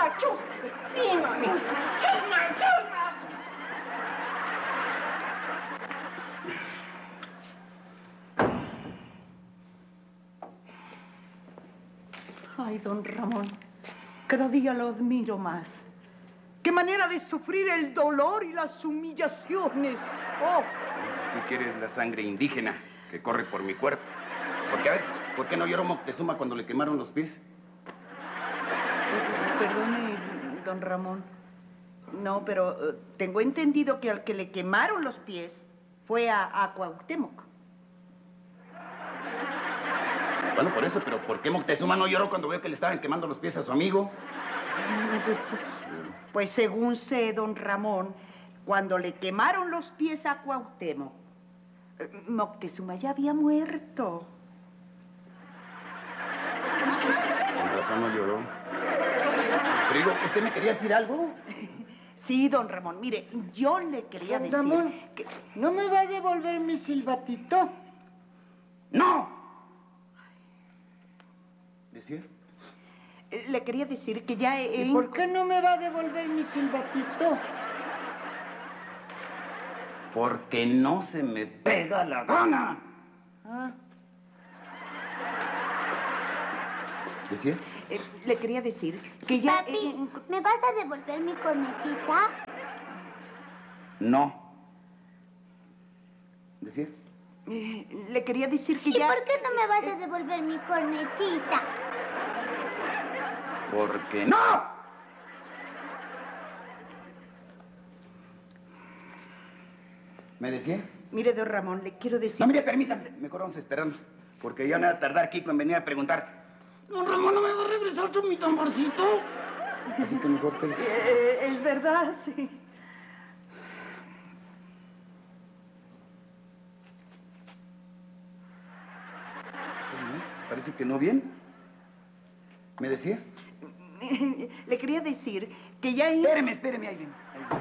chusma, chusma. Sí, mami. Chusma, chusma. Ay, don Ramón, cada día lo admiro más. ¡Qué manera de sufrir el dolor y las humillaciones! ¡Oh! ¿Qué quieres? La sangre indígena que corre por mi cuerpo. Porque, a ver, ¿por qué no lloró Moctezuma cuando le quemaron los pies? Perdone, don Ramón. No, pero tengo entendido que al que le quemaron los pies fue a Cuauhtémoc. Bueno, por eso, pero ¿por qué Moctezuma no lloró cuando vio que le estaban quemando los pies a su amigo? Pues según sé, don Ramón, cuando le quemaron los pies a Cuauhtémoc, Moctezuma ya había muerto. Con razón no lloró. Pero digo, ¿usted me quería decir algo? Sí, don Ramón, mire, yo le quería decir... Don Ramón, que... ¿no me va a devolver mi silbatito? ¡No! ¿Decía? Le quería decir que ya he... ¿Y por qué no me va a devolver mi silbatito? Porque no se me pega la gana. Ah. ¿Decía? Le quería decir que ya... Papi, ¿me vas a devolver mi cornetita? No. ¿Decía? Le quería decir que ¿Y ya... por qué no me vas a devolver mi cornetita? Porque no. ¿Me decía? Mire, don Ramón, le quiero decir... No, mire, permítame. Mejor vamos a esperarnos. Porque ya no va a tardar Kiko en venir a preguntar. Don Ramón, ¿no me va a regresar tú mi tamborcito? Así que mejor pues... es verdad, sí. Parece que no bien. ¿Me decía? Le quería decir que ya... Espéreme, ahí ven.